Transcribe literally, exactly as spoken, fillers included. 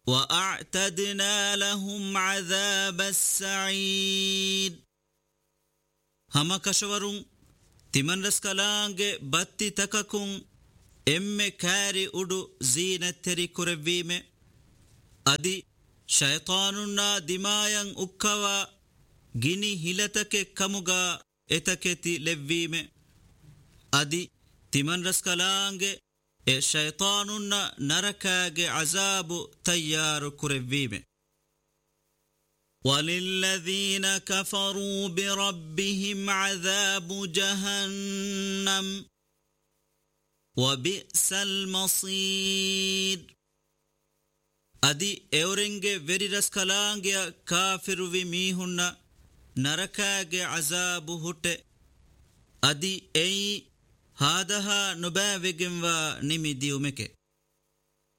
وأعتدنا لهم عذاب السعير هم كشورون تمن رسكلانge باتي تككون emme kari udu zeenatteri kurevime adi shaytanunna dimayan ukkawa gini hilatake kamuga etaketi levvime adi timan raskalange e shaytanunna narakage azabu tayyaru kurevime وللذين كفروا بربهم عذاب جهنم وبئس المصير adi eurenge veri raskalange kafiru vi mihunna narakage azabu hutte adi ei hadaha nubavegemwa nimidiumeke